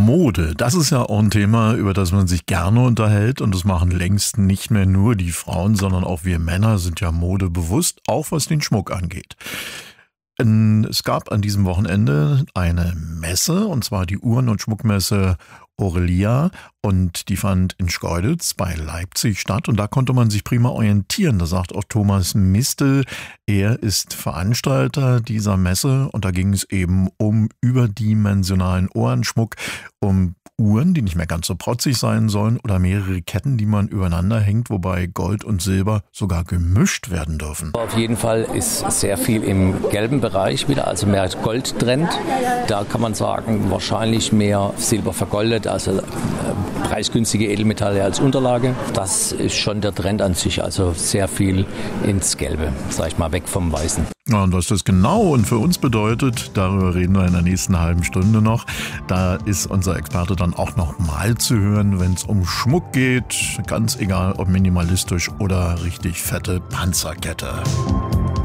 Mode, das ist ja auch ein Thema, über das man sich gerne unterhält, und das machen längst nicht mehr nur die Frauen, sondern auch wir Männer sind ja modebewusst, auch was den Schmuck angeht. Es gab an diesem Wochenende eine Messe, und zwar die Uhren- und Schmuckmesse Aurelia, und die fand in Schkeuditz bei Leipzig statt, und da konnte man sich prima orientieren. Da sagt auch Thomas Mistel, er ist Veranstalter dieser Messe, und da ging es eben um überdimensionalen Ohrenschmuck, um Uhren, die nicht mehr ganz so protzig sein sollen, oder mehrere Ketten, die man übereinander hängt, wobei Gold und Silber sogar gemischt werden dürfen. Auf jeden Fall ist sehr viel im gelben Bereich wieder, also mehr Goldtrend. Da kann man sagen, wahrscheinlich mehr Silber vergoldet, also preisgünstige Edelmetalle als Unterlage. Das ist schon der Trend an sich, also sehr viel ins Gelbe, sag ich mal, weg vom Weißen. Ja, und was das genau und für uns bedeutet, darüber reden wir in der nächsten halben Stunde noch. Da ist unser Experte dann auch noch mal zu hören, wenn es um Schmuck geht. Ganz egal, ob minimalistisch oder richtig fette Panzerkette.